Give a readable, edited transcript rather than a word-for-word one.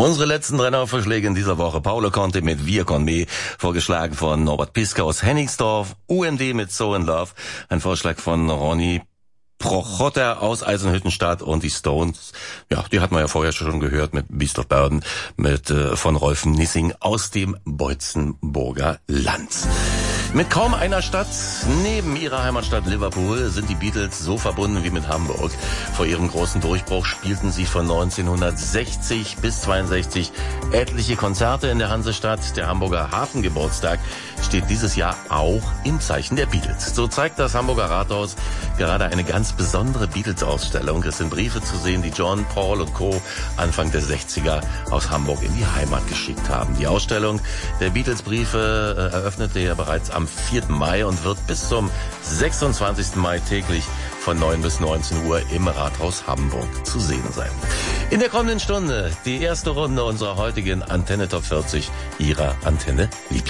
Unsere letzten 3 Neuvorschläge in dieser Woche. Paolo Conte mit Wir con me, vorgeschlagen von Norbert Piska aus Hennigsdorf. UMD mit So in Love, ein Vorschlag von Ronny Prochotter aus Eisenhüttenstadt, und die Stones, ja, die hat man ja vorher schon gehört mit Beast of Burden, mit von Rolf Nissing aus dem Beutzenburger Land. Mit kaum einer Stadt neben ihrer Heimatstadt Liverpool sind die Beatles so verbunden wie mit Hamburg. Vor ihrem großen Durchbruch spielten sie von 1960 bis 62 etliche Konzerte in der Hansestadt. Der Hamburger Hafengeburtstag steht dieses Jahr auch im Zeichen der Beatles. So zeigt das Hamburger Rathaus gerade eine ganz besondere Beatles-Ausstellung. Es sind Briefe zu sehen, die John, Paul und Co. Anfang der 60er aus Hamburg in die Heimat geschickt haben. Die Ausstellung der Beatles-Briefe eröffnete ja bereits am 4. Mai und wird bis zum 26. Mai täglich von 9 bis 19 Uhr im Rathaus Hamburg zu sehen sein. In der kommenden Stunde die erste Runde unserer heutigen Antenne Top 40, Ihrer Antenne Lieblings.